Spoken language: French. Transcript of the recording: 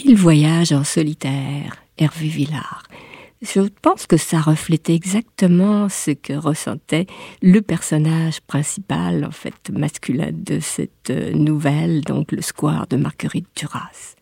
Il voyage en solitaire, Hervé Villard. Je pense que ça reflétait exactement ce que ressentait le personnage principal, en fait, masculin de cette nouvelle, donc le square de Marguerite Duras.